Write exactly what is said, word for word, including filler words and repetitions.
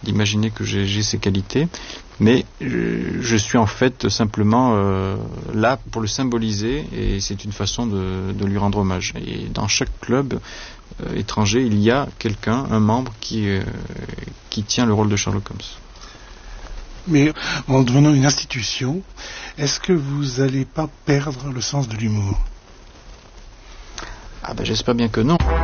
d'imaginer que j'ai, j'ai ces qualités, mais je, je suis en fait simplement euh, là pour le symboliser, et c'est une façon de, de lui rendre hommage. Et dans chaque club euh, étranger, il y a quelqu'un, un membre qui, euh, qui tient le rôle de Sherlock Holmes. Mais en devenant une institution, est-ce que vous n'allez pas perdre le sens de l'humour ? Ah ben j'espère bien que non.